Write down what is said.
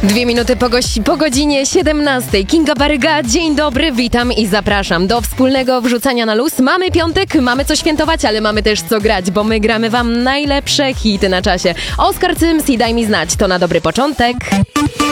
2 minuty po godzinie 17. Kinga Baryga, dzień dobry, witam i zapraszam do wspólnego wrzucania na luz. Mamy piątek, mamy co świętować, ale mamy też co grać, bo my gramy wam najlepsze hity na czasie. Oskar Cyms i Daj mi znać, to na dobry początek.